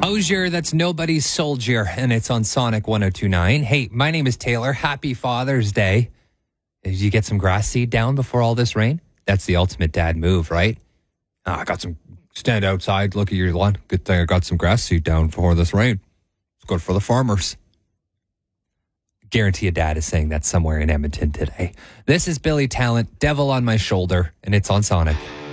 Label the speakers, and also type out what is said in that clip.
Speaker 1: Hosier, that's Nobody's Soldier, and it's on Sonic 102.9. Hey, my name is Taylor. Happy Father's Day. Did you get some grass seed down before all this rain? That's the ultimate dad move, right? I got some, stand outside, look at your lawn. Good thing I got some grass seed down before this rain. It's good for the farmers. Guarantee a dad is saying that somewhere in Edmonton today. This is Billy Talent, Devil on My Shoulder, and it's on Sonic.